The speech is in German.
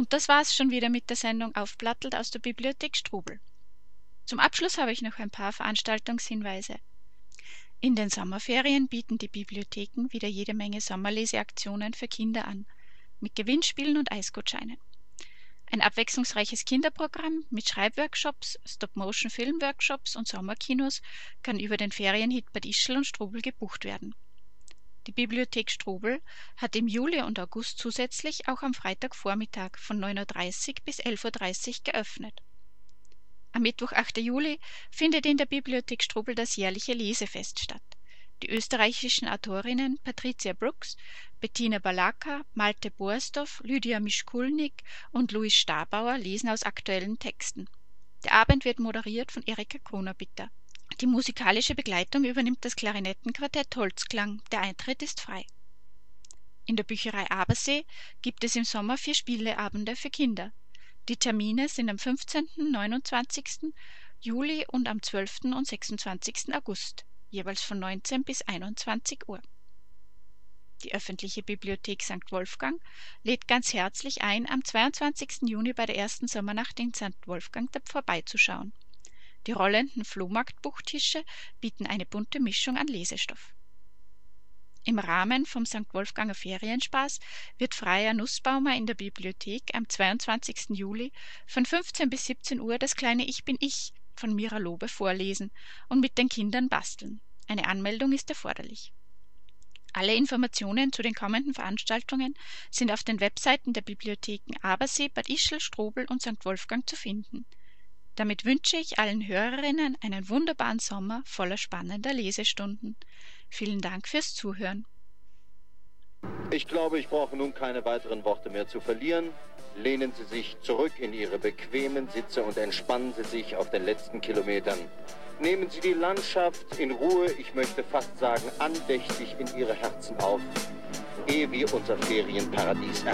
Und das war's schon wieder mit der Sendung Aufplattelt aus der Bibliothek Strubel. Zum Abschluss habe ich noch ein paar Veranstaltungshinweise. In den Sommerferien bieten die Bibliotheken wieder jede Menge Sommerleseaktionen für Kinder an, mit Gewinnspielen und Eisgutscheinen. Ein abwechslungsreiches Kinderprogramm mit Schreibworkshops, Stop-Motion-Filmworkshops und Sommerkinos kann über den Ferienhit Bad Ischl und Strubel gebucht werden. Die Bibliothek Strubel hat im Juli und August zusätzlich auch am Freitagvormittag von 9:30 Uhr bis 11:30 Uhr geöffnet. Am Mittwoch, 8. Juli, findet in der Bibliothek Strubel das jährliche Lesefest statt. Die österreichischen Autorinnen Patricia Brooks, Bettina Balaka, Malte Borsdorf, Lydia Mischkulnik und Louis Stabauer lesen aus aktuellen Texten. Der Abend wird moderiert von Erika Kronabitter. Die musikalische Begleitung übernimmt das Klarinettenquartett Holzklang. Der Eintritt ist frei. In der Bücherei Abersee gibt es im Sommer 4 Spieleabende für Kinder. Die Termine sind am 15., 29. Juli und am 12. und 26. August, jeweils von 19 bis 21 Uhr. Die öffentliche Bibliothek St. Wolfgang lädt ganz herzlich ein, am 22. Juni bei der ersten Sommernacht in St. Wolfgang vorbeizuschauen. Die rollenden Flohmarktbuchtische bieten eine bunte Mischung an Lesestoff. Im Rahmen vom St. Wolfganger Ferienspaß wird Freya Nussbaumer in der Bibliothek am 22. Juli von 15 bis 17 Uhr das kleine Ich bin ich von Mira Lobe vorlesen und mit den Kindern basteln. Eine Anmeldung ist erforderlich. Alle Informationen zu den kommenden Veranstaltungen sind auf den Webseiten der Bibliotheken Abersee, Bad Ischl, Strubel und St. Wolfgang zu finden. Damit wünsche ich allen Hörerinnen einen wunderbaren Sommer voller spannender Lesestunden. Vielen Dank fürs Zuhören. Ich glaube, ich brauche nun keine weiteren Worte mehr zu verlieren. Lehnen Sie sich zurück in Ihre bequemen Sitze und entspannen Sie sich auf den letzten Kilometern. Nehmen Sie die Landschaft in Ruhe, ich möchte fast sagen andächtig in Ihre Herzen auf, ehe wir unser Ferienparadies erreichen.